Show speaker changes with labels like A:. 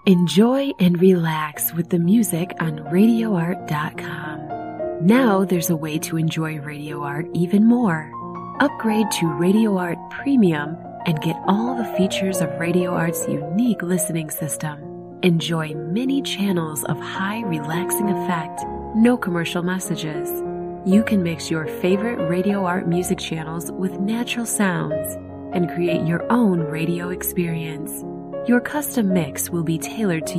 A: Enjoy and relax with the music on RadioArt.com. Now there's a way to enjoy Radio Art even more. Upgrade to Radio Art Premium and get all the features of Radio Art's unique listening system. Enjoy many channels of high relaxing effect, no commercial messages. You can mix your favorite Radio Art music channels with natural sounds and create your own radio experience. Your custom mix will be tailored to